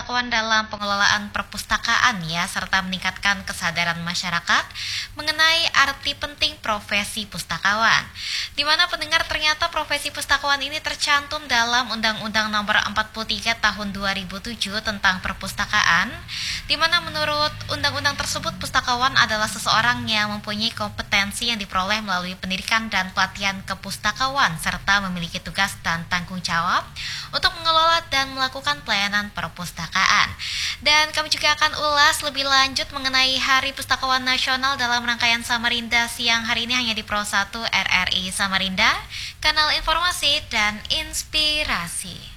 pengetahuan dalam pengelolaan perpustakaan ya, serta meningkatkan kesadaran masyarakat mengenai arti penting profesi pustakawan. Di mana pendengar ternyata profesi pustakawan ini tercantum dalam Undang-Undang Nomor 43 Tahun 2007 tentang perpustakaan, di mana menurut undang-undang tersebut pustakawan adalah seseorang yang mempunyai kompetensi yang diperoleh melalui pendidikan dan pelatihan kepustakawan serta memiliki tugas dan tanggung jawab untuk mengelola dan melakukan pelayanan perpustakaan. Dan kami juga akan ulas lebih lanjut mengenai Hari Pustakawan Nasional dalam rangkaian Samarinda siang hari ini hanya di Pro 1 RRI Samarinda, kanal informasi dan inspirasi.